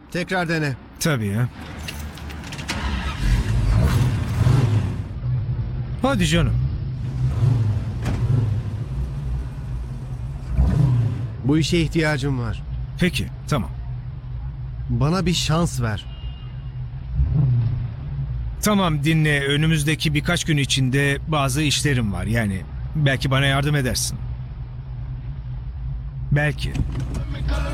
Tekrar dene. Tabii ya. Hadi canım. Bu işe ihtiyacım var. Peki, tamam. Bana bir şans ver. Tamam, dinle. Önümüzdeki birkaç gün içinde bazı işlerim var. Yani belki bana yardım edersin. Belki.